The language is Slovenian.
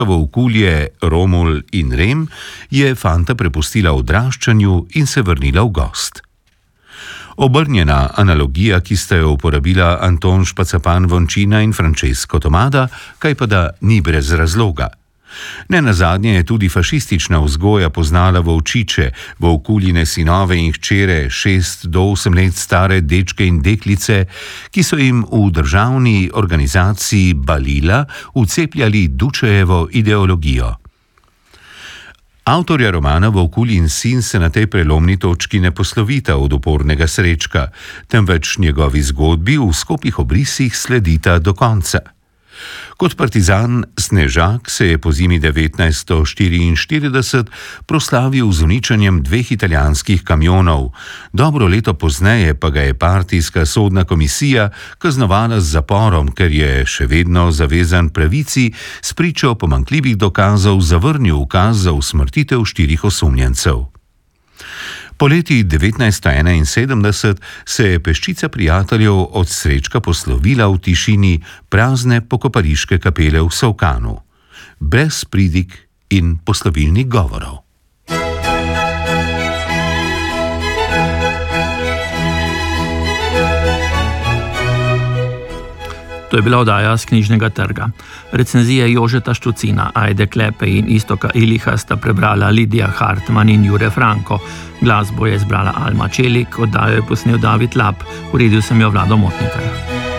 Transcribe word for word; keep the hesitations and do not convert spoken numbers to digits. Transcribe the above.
volkulje Romul in Rem je fanta prepustila odraščanju in se vrnila v gost. Obrnjena analogija, ki sta jo uporabila Anton Špacapan Vončina in Francesco Tomada, kaj pa da ni brez razloga. Ne nazadnje je tudi fašistična vzgoja poznala volčiče, volkuljine sinove in hčere, šest do osem let stare dečke in deklice, ki so jim v državni organizaciji Balila vcepljali Dučejevo ideologijo. Avtorja romana Volkuljin sin se na tej prelomni točki ne poslovita od upornega Srečka, temveč njegovi zgodbi v skopih obrisih sledita do konca. Kot partizan Snežak se je po zimi devetnajststo štiriinštirideset proslavil z uničenjem dveh italijanskih kamionov, dobro leto pozneje pa ga je partijska sodna komisija kaznovala z zaporom, ker je še vedno zavezan pravici spričo pomanjkljivih dokazov zavrnil ukaz za usmrtitev štirih osumljencev. Poleti devetnajststo enainsedemdeset se je peščica prijateljev od Srečka poslovila v tišini prazne pokopališke kapele v Solkanu, brez pridig in poslovilnih govorov. To je bila oddaja z Knjižnega trga. Recenzije Jožeta Štucina, Ajde Klepe in Istoka Iliha sta prebrala Lidija Hartman in Jure Franko. Glasbo je izbrala Alma Čelik, oddajo je posnel David Lap, uredil sem jo Vlado Motnikar.